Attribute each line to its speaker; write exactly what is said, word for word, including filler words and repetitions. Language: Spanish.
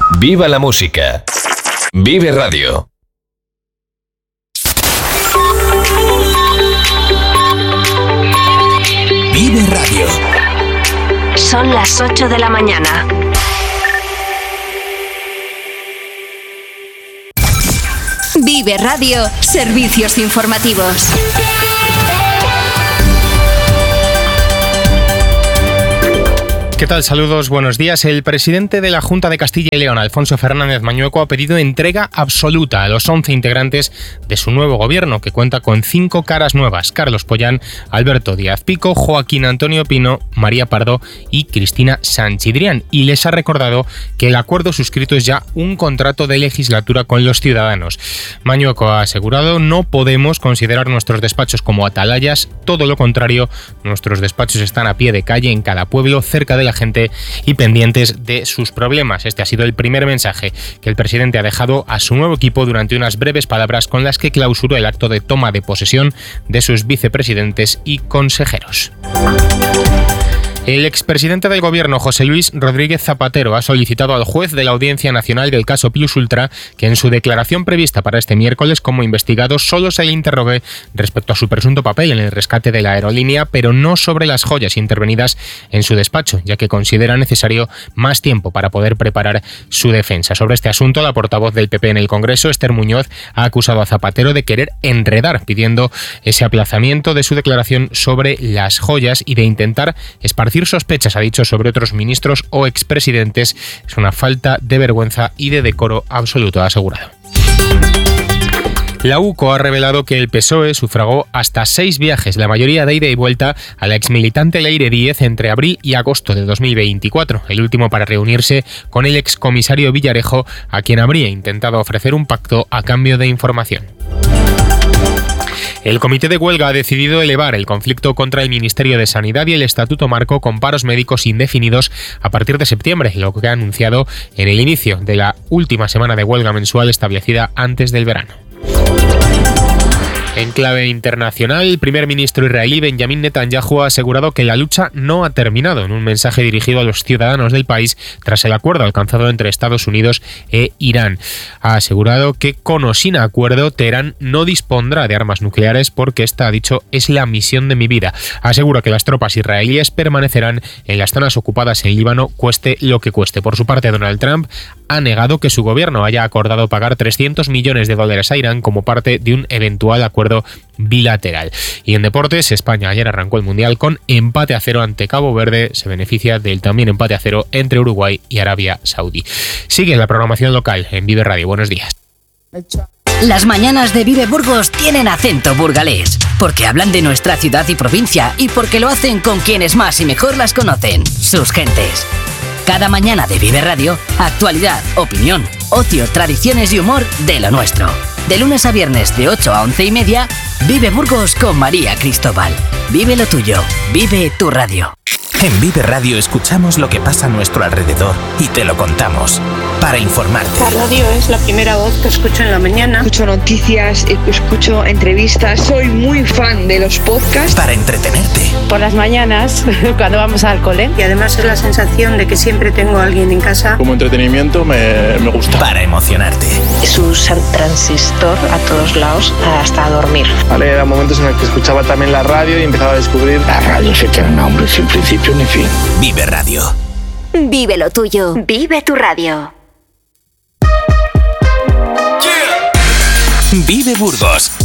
Speaker 1: ¡Viva la música! Vive Radio.
Speaker 2: Vive Radio.
Speaker 3: Son las ocho de la mañana. Vive Radio, servicios informativos.
Speaker 4: ¿Qué tal? Saludos, buenos días. El presidente de la Junta de Castilla y León, Alfonso Fernández Mañueco, ha pedido entrega absoluta a los once integrantes de su nuevo gobierno, que cuenta con cinco caras nuevas: Carlos Pollán, Alberto Díaz Pico, Joaquín Antonio Pino, María Pardo y Cristina Sanchidrián. Y les ha recordado que el acuerdo suscrito es ya un contrato de legislatura con los ciudadanos. Mañueco ha asegurado: no podemos considerar nuestros despachos como atalayas, todo lo contrario, nuestros despachos están a pie de calle en cada pueblo, cerca de la gente y pendientes de sus problemas. Este ha sido el primer mensaje que el presidente ha dejado a su nuevo equipo durante unas breves palabras con las que clausuró el acto de toma de posesión de sus vicepresidentes y consejeros. El expresidente del gobierno, José Luis Rodríguez Zapatero, ha solicitado al juez de la Audiencia Nacional del caso Plus Ultra que en su declaración prevista para este miércoles como investigado solo se le interrogue respecto a su presunto papel en el rescate de la aerolínea, pero no sobre las joyas intervenidas en su despacho, ya que considera necesario más tiempo para poder preparar su defensa. Sobre este asunto, la portavoz del P P en el Congreso, Esther Muñoz, ha acusado a Zapatero de querer enredar, pidiendo ese aplazamiento de su declaración sobre las joyas y de intentar esparcir sospechas, ha dicho, sobre otros ministros o expresidentes. Es una falta de vergüenza y de decoro absoluto, ha asegurado. La U C O ha revelado que el P S O E sufragó hasta seis viajes, la mayoría de ida y vuelta, a la exmilitante Leire Díez entre abril y agosto de dos mil veinticuatro, el último para reunirse con el excomisario Villarejo, a quien habría intentado ofrecer un pacto a cambio de información. El Comité de Huelga ha decidido elevar el conflicto contra el Ministerio de Sanidad y el Estatuto Marco con paros médicos indefinidos a partir de septiembre, lo que ha anunciado en el inicio de la última semana de huelga mensual establecida antes del verano. En clave internacional, el primer ministro israelí Benjamin Netanyahu ha asegurado que la lucha no ha terminado en un mensaje dirigido a los ciudadanos del país tras el acuerdo alcanzado entre Estados Unidos e Irán. Ha asegurado que con o sin acuerdo Teherán no dispondrá de armas nucleares porque esta, ha dicho, es la misión de mi vida. Asegura que las tropas israelíes permanecerán en las zonas ocupadas en Líbano, cueste lo que cueste. Por su parte, Donald Trump ha negado que su gobierno haya acordado pagar trescientos millones de dólares a Irán como parte de un eventual acuerdo bilateral. Y en deportes, España ayer arrancó el Mundial con empate a cero ante Cabo Verde. Se beneficia del también empate a cero entre Uruguay y Arabia Saudí. Sigue la programación local en Vive Radio. Buenos días.
Speaker 3: Las mañanas de Vive Burgos tienen acento burgalés, porque hablan de nuestra ciudad y provincia y porque lo hacen con quienes más y mejor las conocen, sus gentes. Cada mañana de Vive Radio, actualidad, opinión, ocio, tradiciones y humor de lo nuestro. De lunes a viernes de ocho a once y media, Vive Burgos con María Cristóbal. Vive lo tuyo, vive tu radio.
Speaker 2: En Vive Radio escuchamos lo que pasa a nuestro alrededor y te lo contamos para informarte.
Speaker 5: La radio es la primera voz que escucho en la mañana.
Speaker 6: Escucho noticias, escucho entrevistas. Soy muy fan de los podcasts.
Speaker 2: Para entretenerte.
Speaker 5: Por las mañanas, cuando vamos al cole. Y además es la sensación de que siempre tengo a alguien en casa.
Speaker 7: Como entretenimiento me, me gusta.
Speaker 2: Para emocionarte.
Speaker 8: Es un transistor a todos lados hasta dormir.
Speaker 7: Vale, eran momentos en los que escuchaba también la radio y empezaba a descubrir.
Speaker 9: La radio es eterna, hombre, sin principio ni fin.
Speaker 2: Vive Radio.
Speaker 3: Vive lo tuyo, vive tu radio.
Speaker 2: Vive Burgos